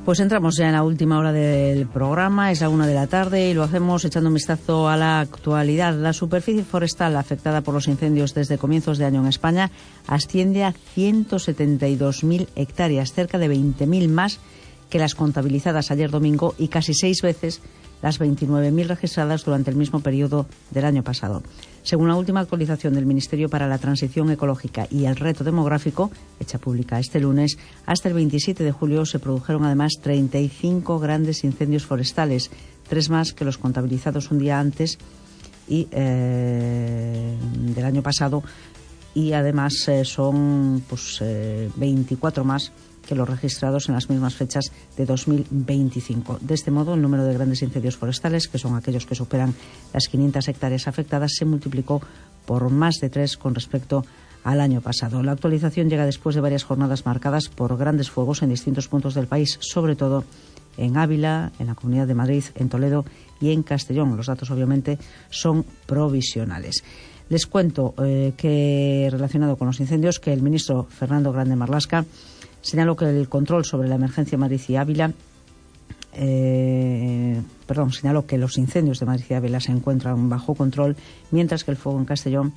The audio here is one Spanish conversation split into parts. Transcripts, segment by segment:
Pues entramos ya en la última hora del programa, es la 1 de la tarde y lo hacemos echando un vistazo a la actualidad. La superficie forestal afectada por los incendios desde comienzos de año en España asciende a 172.000 hectáreas, cerca de 20.000 más que las contabilizadas ayer domingo y casi 6 veces las 29.000 registradas durante el mismo periodo del año pasado. Según la última actualización del Ministerio para la Transición Ecológica y el Reto Demográfico, hecha pública este lunes, hasta el 27 de julio se produjeron además 35 grandes incendios forestales, 3 más que los contabilizados un día antes y del año pasado, y además son 24 más que los registrados en las mismas fechas de 2025. De este modo, el número de grandes incendios forestales, que son aquellos que superan las 500 hectáreas afectadas, se multiplicó por más de 3 con respecto al año pasado. La actualización llega después de varias jornadas marcadas por grandes fuegos en distintos puntos del país, sobre todo en Ávila, en la Comunidad de Madrid, en Toledo y en Castellón. Los datos, obviamente, son provisionales. Les cuento que, relacionado con los incendios, que el ministro Fernando Grande Marlaska señaló que el control sobre la emergencia Madrid y Ávila, señaló que los incendios de Madrid y Ávila se encuentran bajo control, mientras que el fuego en Castellón,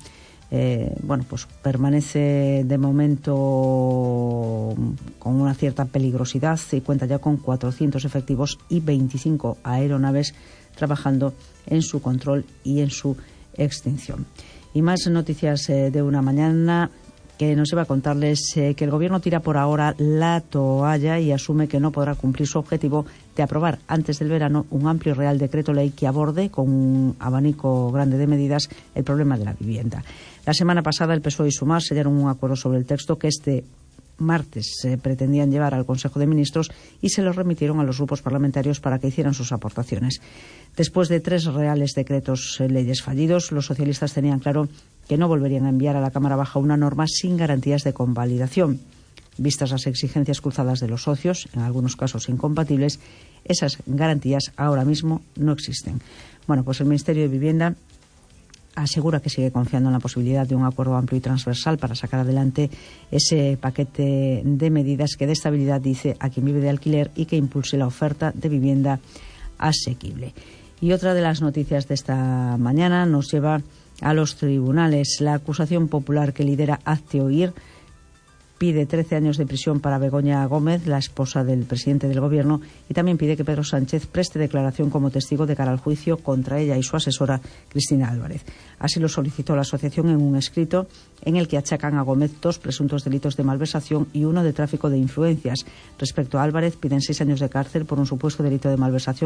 permanece de momento con una cierta peligrosidad y cuenta ya con 400 efectivos y 25 aeronaves trabajando en su control y en su extinción. Y más noticias de una mañana que nos lleva a contarles que el Gobierno tira por ahora la toalla y asume que no podrá cumplir su objetivo de aprobar antes del verano un amplio Real Decreto Ley que aborde con un abanico grande de medidas el problema de la vivienda. La semana pasada el PSOE y Sumar sellaron un acuerdo sobre el texto que este martes se pretendían llevar al Consejo de Ministros y se lo remitieron a los grupos parlamentarios para que hicieran sus aportaciones. Después de 3 reales decretos leyes fallidos, los socialistas tenían claro que no volverían a enviar a la Cámara Baja una norma sin garantías de convalidación. Vistas las exigencias cruzadas de los socios, en algunos casos incompatibles, esas garantías ahora mismo no existen. Bueno, pues el Ministerio de Vivienda asegura que sigue confiando en la posibilidad de un acuerdo amplio y transversal para sacar adelante ese paquete de medidas que dé estabilidad, dice, a quien vive de alquiler y que impulse la oferta de vivienda asequible. Y otra de las noticias de esta mañana nos lleva a los tribunales. La acusación popular que lidera Hazte Oír pide 13 años de prisión para Begoña Gómez, la esposa del presidente del Gobierno, y también pide que Pedro Sánchez preste declaración como testigo de cara al juicio contra ella y su asesora, Cristina Álvarez. Así lo solicitó la asociación en un escrito en el que achacan a Gómez 2 presuntos delitos de malversación y 1 de tráfico de influencias. Respecto a Álvarez, piden 6 años de cárcel por un supuesto delito de malversación